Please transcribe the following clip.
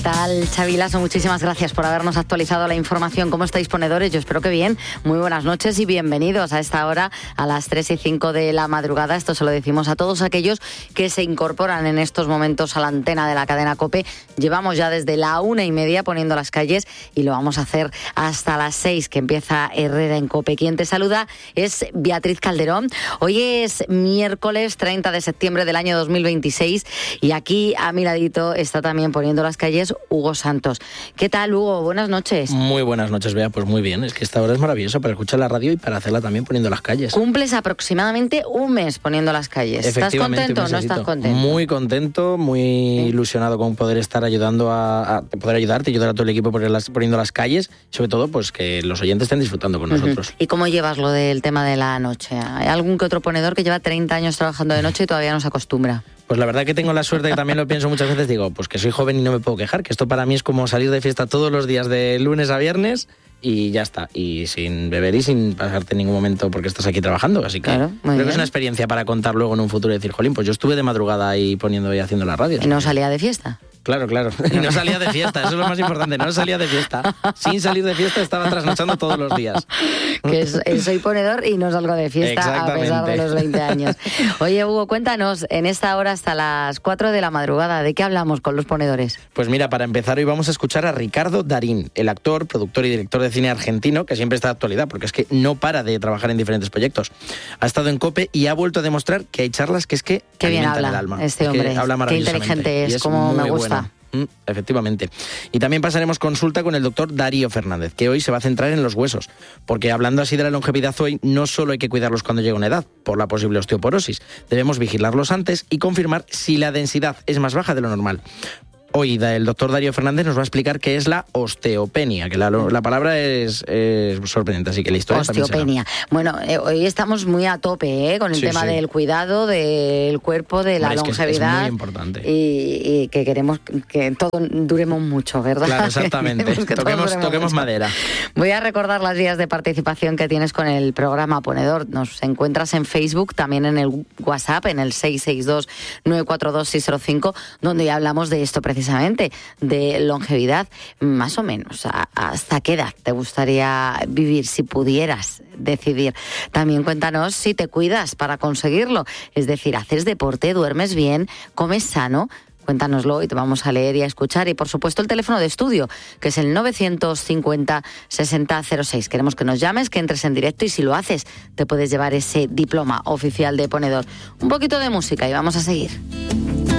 ¿Qué tal, Xavi Laso? Muchísimas gracias por habernos actualizado la información. ¿Cómo estáis, ponedores? Yo espero que bien. Muy buenas noches y bienvenidos a esta hora, a las 3:05 de la madrugada. Esto se lo decimos a todos aquellos que se incorporan en estos momentos a la antena de la cadena COPE. Llevamos ya desde la 1:30 poniendo las calles y lo vamos a hacer hasta las 6, que empieza Herrera en COPE. Quien te saluda es Beatriz Calderón. Hoy es miércoles 30 de septiembre del año 2026 y aquí a mi ladito está también poniendo las calles Hugo Santos. ¿Qué tal, Hugo? Buenas noches. Muy buenas noches, Bea. Pues muy bien. Es que esta hora es maravillosa para escuchar la radio y para hacerla también poniendo las calles. Cumples aproximadamente un mes poniendo las calles. ¿Estás contento o no estás contento? Muy contento, muy ilusionado con poder estar ayudando a poder ayudarte, ayudar a todo el equipo poniendo las calles. Sobre todo, pues que los oyentes estén disfrutando con nosotros. ¿Y cómo llevas lo del tema de la noche? ¿Hay algún que otro ponedor que lleva 30 años trabajando de noche y todavía no se acostumbra? Pues la verdad que tengo la suerte, que también lo pienso muchas veces, digo, pues que soy joven y no me puedo quejar, que esto para mí es como salir de fiesta todos los días de lunes a viernes y ya está, y sin beber y sin pasarte en ningún momento porque estás aquí trabajando, así que claro, creo que es una experiencia para contar luego en un futuro y decir, jolín, pues yo estuve de madrugada ahí poniendo y haciendo la radio. ¿Y no salía de fiesta? Claro. Y no salía de fiesta, eso es lo más importante, no salía de fiesta. Sin salir de fiesta estaba trasnochando todos los días. Que soy ponedor y no salgo de fiesta a pesar de los 20 años. Oye, Hugo, cuéntanos, en esta hora hasta las 4 de la madrugada, ¿de qué hablamos con los ponedores? Pues mira, para empezar hoy vamos a escuchar a Ricardo Darín, el actor, productor y director de cine argentino, que siempre está de actualidad, porque es que no para de trabajar en diferentes proyectos. Ha estado en COPE y ha vuelto a demostrar que hay charlas que es que qué bien habla el alma. este hombre, qué inteligente es, como me gusta. Efectivamente. Y también pasaremos consulta con el doctor Darío Fernández, que hoy se va a centrar en los huesos, porque hablando así de la longevidad hoy, no solo hay que cuidarlos cuando llega una edad, por la posible osteoporosis, debemos vigilarlos antes y confirmar si la densidad es más baja de lo normal. Hoy el doctor Darío Fernández nos va a explicar qué es la osteopenia, que la palabra es sorprendente, así que la historia osteopenia. Bueno, hoy estamos muy a tope con el tema del cuidado del cuerpo, de la longevidad. Es muy importante. Y que queremos que todo duremos mucho, ¿verdad? Claro, exactamente. Toquemos madera. Voy a recordar las vías de participación que tienes con el programa Ponedor. Nos encuentras en Facebook, también en el WhatsApp, en el 662-942-605, donde ya hablamos de esto precisamente, de longevidad. Más o menos, ¿hasta qué edad te gustaría vivir si pudieras decidir? También cuéntanos si te cuidas para conseguirlo, es decir, haces deporte, duermes bien, comes sano. Cuéntanoslo y te vamos a leer y a escuchar. Y por supuesto el teléfono de estudio, que es el 950-6006. Queremos que nos llames, que entres en directo y si lo haces te puedes llevar ese diploma oficial de ponedor. Un poquito de música y vamos a seguir.